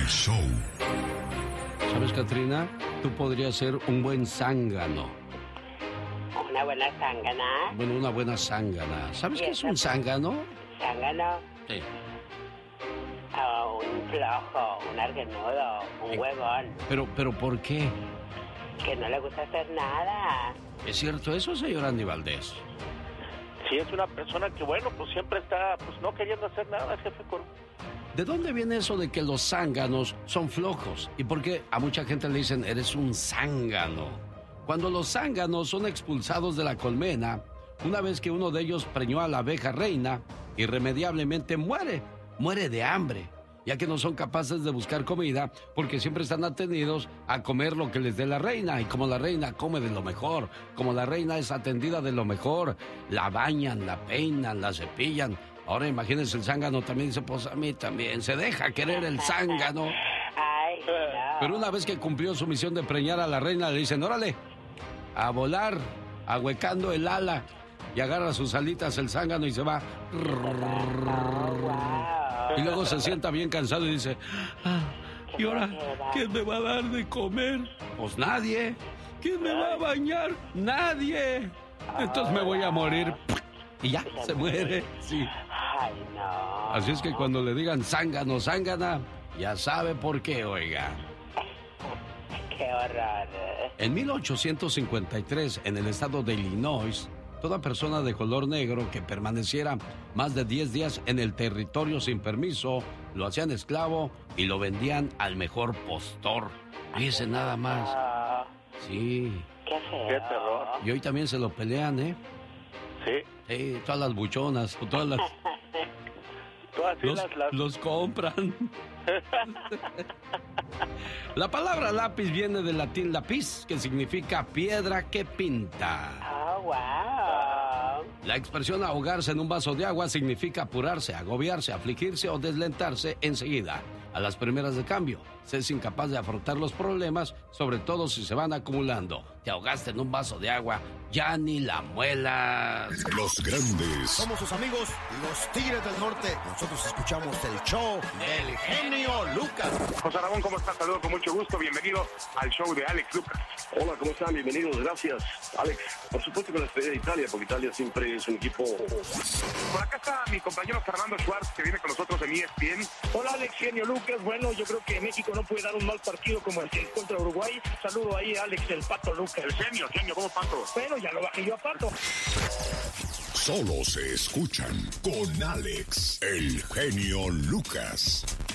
show. ¿Sabes, Catrina? Tú podrías ser un buen zángano. ¿Una buena zángana? Bueno, una buena zángana. ¿Sabes qué es un zángano? ¿Zángano? Sí. Un flojo, un argenudo, un huevón. Pero ¿por qué? Que no le gusta hacer nada. ¿Es cierto eso, señor Andy Valdés? Sí, es una persona que, bueno, pues siempre está, pues no queriendo hacer nada, jefe. ¿De dónde viene eso de que los zánganos son flojos? ¿Y por qué a mucha gente le dicen, eres un zángano? Cuando los zánganos son expulsados de la colmena, una vez que uno de ellos preñó a la abeja reina, irremediablemente muere de hambre, ya que no son capaces de buscar comida porque siempre están atenidos a comer lo que les dé la reina. Y como la reina come de lo mejor, como la reina es atendida de lo mejor, la bañan, la peinan, la cepillan. Ahora imagínense, el zángano también dice, pues a mí también, se deja querer el zángano. Ay, no. Pero una vez que cumplió su misión de preñar a la reina, le dicen, órale, a volar, ahuecando el ala. Y agarra sus alitas el zángano y se va. Y luego se sienta bien cansado y dice, ¿y ahora quién me va a dar de comer? Pues nadie. ¿Quién me va a bañar? Nadie. Entonces me voy a morir. Y ya, se muere. Sí. Ay, no. Así es que cuando le digan zángano, zángana, ya sabe por qué, oiga. Qué horror. En 1853, en el estado de Illinois, toda persona de color negro que permaneciera más de 10 días en el territorio sin permiso, lo hacían esclavo y lo vendían al mejor postor. Fíjese nada más. Sí. Qué feo. Qué terror. Y hoy también se lo pelean, ¿eh? Sí. Sí, todas las buchonas, todas las... Todas sí Los compran. La palabra lápiz viene del latín lapis, que significa piedra que pinta. Oh, wow. La expresión ahogarse en un vaso de agua significa apurarse, agobiarse, afligirse o deslentarse enseguida. A las primeras de cambio, se es incapaz de afrontar los problemas, sobre todo si se van acumulando. Te ahogaste en un vaso de agua, ya ni la muelas. Los grandes. Somos sus amigos, los Tigres del Norte. Nosotros escuchamos el show del genio Lucas. José Ramón, ¿cómo estás? Saludos con mucho gusto. Bienvenido al show de Alex Lucas. Hola, ¿cómo están? Bienvenidos, gracias, Alex. Por supuesto que la despedida de Italia, porque Italia siempre es un equipo... Por acá está mi compañero Fernando Schwartz, que viene con nosotros en ESPN. Hola, Alex, genio Lucas. Bueno, yo creo que México no puede dar un mal partido como el que contra Uruguay. Saludo ahí a Alex, el Pato Lucas. El genio, ¿cómo Pato? Bueno, ya lo bajé yo a Pato. Solo se escuchan con Alex, el genio Lucas.